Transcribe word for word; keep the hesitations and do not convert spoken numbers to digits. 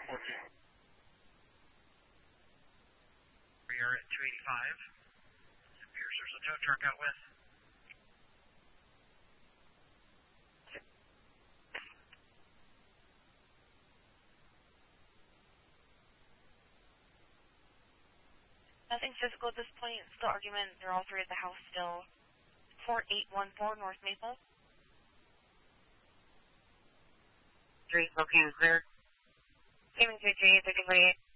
fourteen. We are at two eighty-five. It appears there's a tow truck out west. Nothing physical at this point. Still argument. They're all three at the house still. four eight one four North Maple. three, booking clear. Seven two three, thirty-eight.